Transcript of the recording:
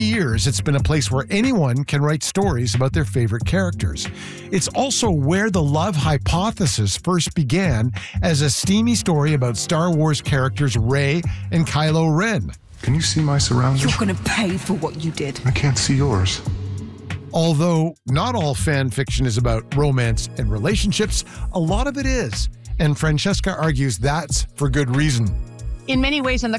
years, it's been a place where anyone can write stories about their favorite characters. It's also where the love hypothesis first began as a steamy story about Star Wars characters Rey and Kylo Ren. Can you see my surroundings? You're going to pay for what you did. I can't see yours. Although not all fan fiction is about romance and relationships, a lot of it is. And Francesca argues that's for good reason. In many ways, in the